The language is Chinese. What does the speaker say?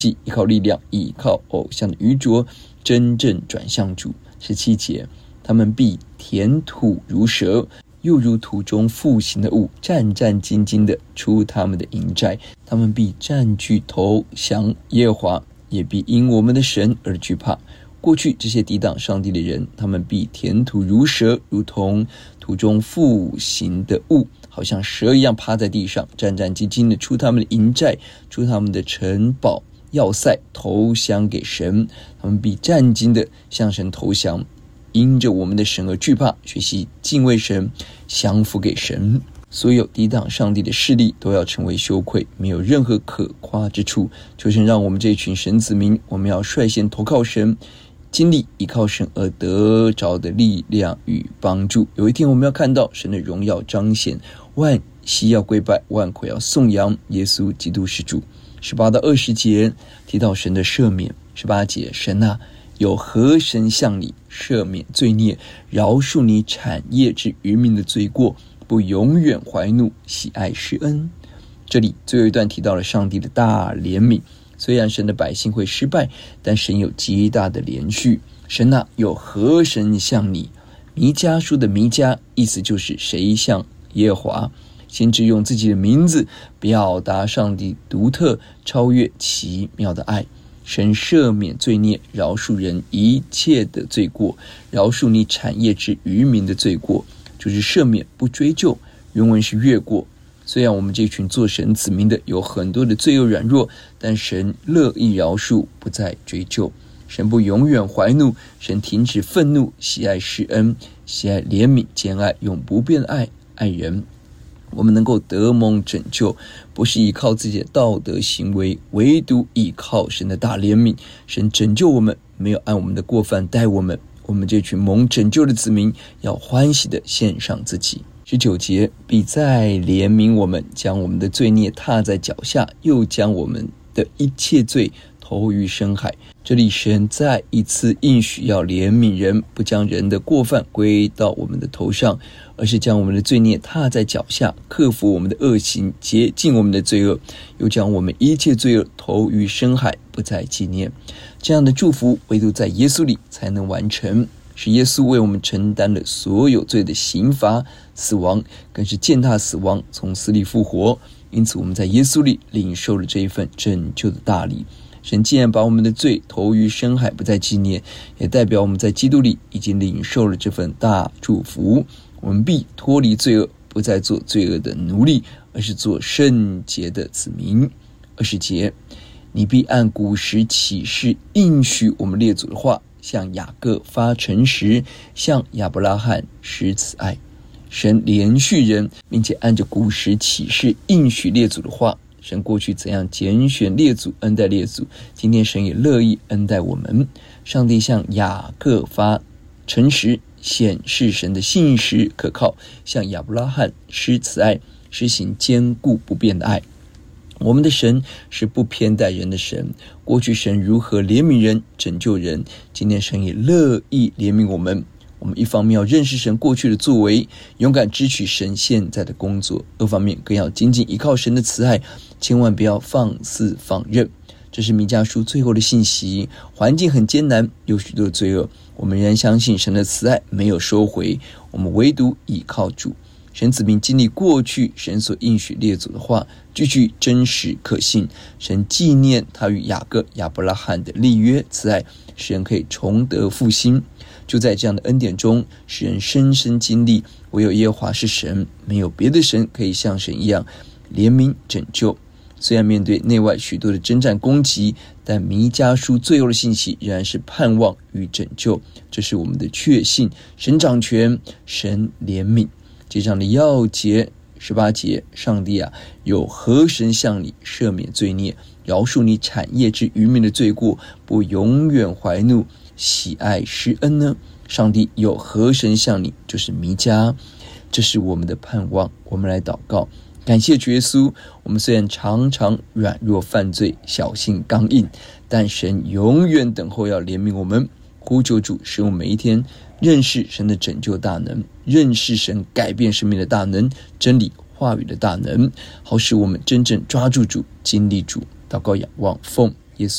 依靠力量，依靠偶像的愚拙，真正转向主。17节，他们必填土如蛇，又如土中复行的物，战战兢兢地出他们的营寨。他们必占据投降耶和华，也必因我们的神而惧怕。过去这些抵挡上帝的人，他们必填土如蛇，如同土中复行的物，好像蛇一样趴在地上，战战兢兢地出他们的营寨，出他们的城堡要塞，投降给神。他们必战兢地向神投降，因着我们的神而惧怕，学习敬畏神，降服给神。所有抵挡上帝的势力都要成为羞愧，没有任何可夸之处。求神让我们这群神子民，我们要率先投靠神，经历依靠神而得着的力量与帮助。有一天我们要看到神的荣耀彰显，万膝要跪拜，万口要颂扬耶稣基督是主。18到20节提到神的赦免。18节，神啊，有何神向你赦免罪孽，饶恕你产业之渔民的罪过，不永远怀怒，喜爱施恩。这里最后一段提到了上帝的大怜悯。虽然神的百姓会失败，但神有极大的连续。神啊，有何神像你？弥迦书的弥迦意思就是谁像耶和华。先知用自己的名字表达上帝独特超越奇妙的爱。神赦免罪孽，饶恕人一切的罪过，饶恕你产业之渔民的罪过，就是赦免不追究，原文是越过。虽然我们这群做神子民的有很多的罪恶软弱，但神乐意饶恕，不再追究。神不永远怀怒，神停止愤怒，喜爱施恩，喜爱怜悯，兼爱，用不变的爱爱人。我们能够得蒙拯救，不是依靠自己的道德行为，唯独依靠神的大怜悯。神拯救我们，没有按我们的过犯待我们。我们这群蒙拯救的子民，要欢喜地献上自己。19节，必再怜悯我们，将我们的罪孽踏在脚下，又将我们的一切罪投于深海。这里神再一次应许要怜悯人，不将人的过犯归到我们的头上，而是将我们的罪孽踏在脚下，克服我们的恶行，洁净我们的罪恶，又将我们一切罪恶投于深海，不再纪念。这样的祝福唯独在耶稣里才能完成，是耶稣为我们承担了所有罪的刑罚，死亡更是践踏死亡，从死里复活。因此我们在耶稣里领受了这一份拯救的大礼。神既然把我们的罪投于深海，不再纪念，也代表我们在基督里已经领受了这份大祝福。我们必脱离罪恶，不再做罪恶的奴隶，而是做圣洁的子民。20节，你必按古时启示应许我们列祖的话，向雅各发诚实，向亚伯拉罕施慈爱。神连续人，并且按着古时启示应许列祖的话。神过去怎样拣选列祖，恩待列祖，今天神也乐意恩待我们。上帝向雅各发诚实，显示神的信实可靠，向亚伯拉罕施慈爱，施行坚固不变的爱。我们的神是不偏待人的神，过去神如何怜悯人，拯救人，今天神也乐意怜悯我们。我们一方面要认识神过去的作为，勇敢支取神现在的工作；二方面更要紧紧依靠神的慈爱，千万不要放肆放任。这是弥迦书最后的信息。环境很艰难，有许多的罪恶，我们仍然相信神的慈爱没有收回，我们唯独依靠主。神子民经历过去神所应许列祖的话，句句真实可信。神纪念他与雅各、亚伯拉罕的立约慈爱，使人可以重得复兴。就在这样的恩典中，使人深深经历唯有耶和华是神，没有别的神可以像神一样怜悯拯救。虽然面对内外许多的征战攻击，但弥迦书最后的信息仍然是盼望与拯救，这是我们的确信。神掌权，神怜悯。这章的要节18节，上帝啊，有何神向你赦免罪孽，饶恕你产业之渔民的罪过，不永远怀怒，喜爱施恩呢？上帝有何神向你，就是弥迦。这是我们的盼望。我们来祷告，感谢主耶稣。我们虽然常常软弱犯罪，小性刚硬，但神永远等候要怜悯我们。呼求主，使我们每一天认识神的拯救大能，认识神改变生命的大能，真理话语的大能，好使我们真正抓住主，经历主。祷告仰望，奉